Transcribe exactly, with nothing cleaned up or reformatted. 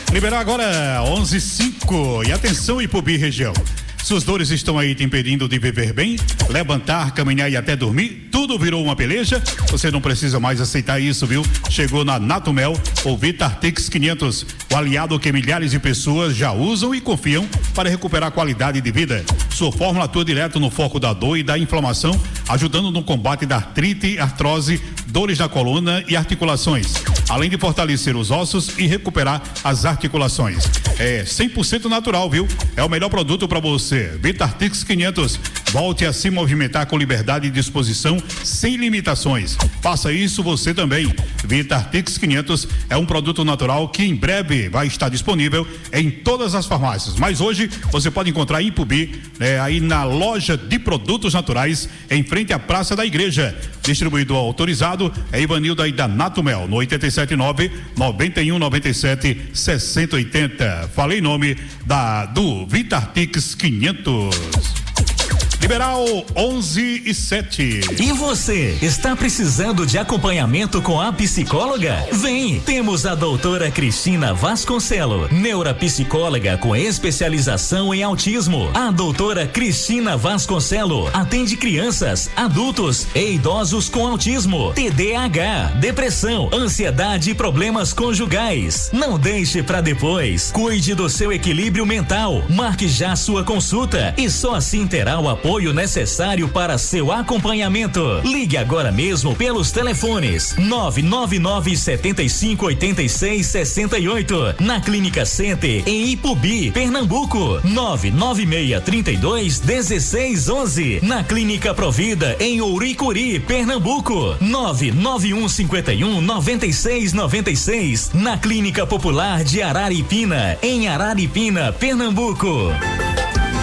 Liberar agora onze e cinco. E atenção, Ipubi região. Suas dores estão aí te impedindo de viver bem, levantar, caminhar e até dormir, tudo virou uma peleja? Você não precisa mais aceitar isso, viu? Chegou na Natumel, o Vitartix quinhentos, o aliado que milhares de pessoas já usam e confiam para recuperar a qualidade de vida. Sua fórmula atua direto no foco da dor e da inflamação, ajudando no combate da artrite, artrose, dores na coluna e articulações, além de fortalecer os ossos e recuperar as articulações. É cem por cento natural, viu? É o melhor produto para você. Vitartix quinhentos. Volte a se movimentar com liberdade e disposição, sem limitações. Faça isso você também. Vitartix quinhentos é um produto natural que em breve vai estar disponível em todas as farmácias. Mas hoje você pode encontrar em Ipubi, né, aí na loja de produtos naturais, em frente à Praça da Igreja. Distribuidor autorizado é Ivanildo aí da Natumel, no oito sete nove, nove um nove sete, seis zero oito zero. Falei em nome da, do Vitartix quinhentos. Liberal onze e sete. E você, está precisando de acompanhamento com a psicóloga? Vem, temos a doutora Cristina Vasconcelo, neuropsicóloga com especialização em autismo. A doutora Cristina Vasconcelo atende crianças, adultos e idosos com autismo, T D A H, depressão, ansiedade e problemas conjugais. Não deixe para depois. Cuide do seu equilíbrio mental. Marque já sua consulta e só assim terá o apoio apoio necessário para seu acompanhamento. Ligue agora mesmo pelos telefones nove nove nove sete cinco oito seis seis oito na Clínica Center em Ipubi, Pernambuco, nove nove seis três dois um seis um um na Clínica Provida em Ouricuri, Pernambuco, nove nove um cinco um nove seis nove seis na Clínica Popular de Araripina em Araripina, Pernambuco.